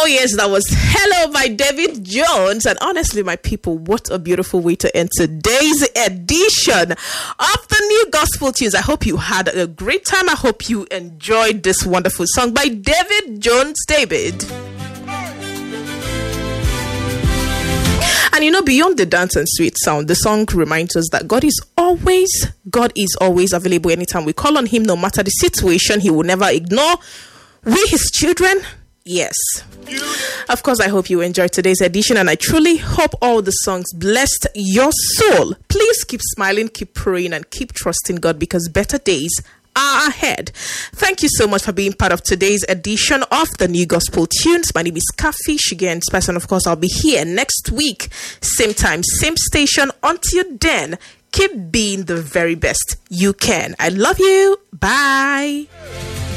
Oh yes, that was Hello by David Jones. And honestly, my people, what a beautiful way to end today's edition of the New Gospel Tunes. I hope you had a great time. I hope you enjoyed this wonderful song by David Jones. David. And you know, beyond the dance and sweet sound, the song reminds us that God is always available anytime we call on him, no matter the situation. He will never ignore we, his children. Yes. Of course, I hope you enjoyed today's edition, and I truly hope all the songs blessed your soul. Please keep smiling, keep praying, and keep trusting God, because better days are ahead. Thank you so much for being part of today's edition of the New Gospel Tunes. My name is Kafi Shigen Spice, and of course, I'll be here next week, same time, same station. Until then, keep being the very best you can. I love you. Bye.